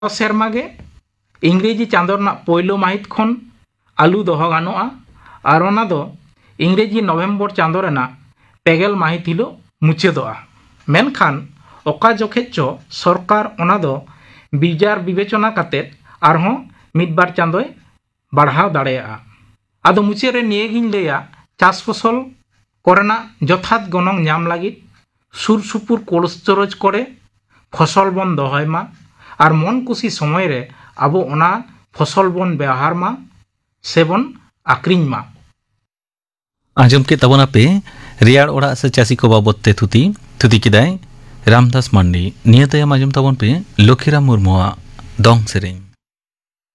सेरमा गे इंग्रेजी चांदो रना पोयलो माहित खन आलू दोहो गानोआ और ओना दो इंग्रेजी नवेम्बर चांदो रना पेगेल माहित हिलो मुचादोआ। मेनखान ओका जोखेचो सरकार ओना दो विचार विवेचना काते आरहों मिदबार चांदोय बढ़ाव दाड़ेया। आदो मुचे रे नियेगिन लेया चास फसल कोरेना जथात गनंग नाम लागित सुर सुपुर कोल्ड स्टोरेज करे फसल बन दोहयमा और मन कुसी समय रे आबो ओना फसल बन व्यवहार मा सेबन आक्रिन मा। आजम के तबना पे रियाड़ ओड़ा से चासी को बाबत ते थुती किदाय रामदास मांडी नियतया आजम तबन पे लखीराम मुर्मुआ दंग सेरें।